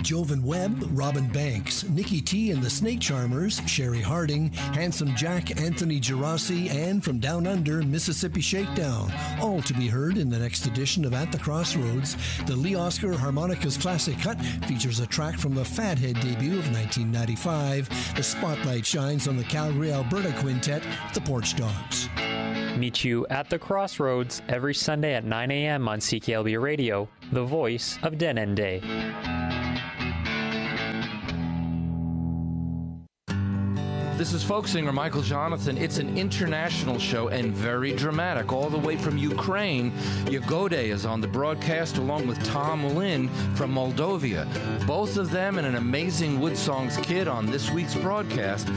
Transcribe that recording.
Jovan Webb, Robin Banks, Nikki T and the Snake Charmers, Sherry Harding, Handsome Jack, Anthony Gerasi, and from Down Under, Mississippi Shakedown, all to be heard in the next edition of At the Crossroads. The Lee Oscar Harmonicas Classic Cut features a track from the Fathead debut of 1995. The spotlight shines on the Calgary, Alberta quintet, the Porch Dogs. Meet you at the Crossroads every Sunday at 9 a.m. on CKLB Radio, the voice of Denende. This is folk singer Michael Jonathan. It's an international show and very dramatic. All the way from Ukraine, Yagode is on the broadcast along with Tom Lynn from Moldova. Both of them and an amazing Wood Songs kid on this week's broadcast.